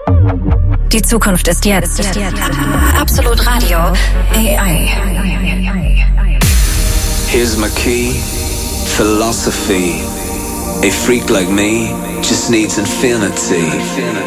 Die Zukunft ist jetzt. Absolut Radio. AI. Here's my key. Philosophy. A freak like me just needs infinity.